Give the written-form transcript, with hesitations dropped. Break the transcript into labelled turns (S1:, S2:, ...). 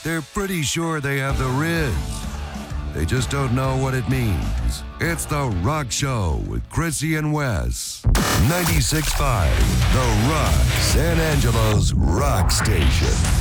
S1: They're pretty sure they have the Riz. They just don't know what it means. It's The Rock Show with Chrissy and Wes. 96.5, The Rock, San Angelo's rock station.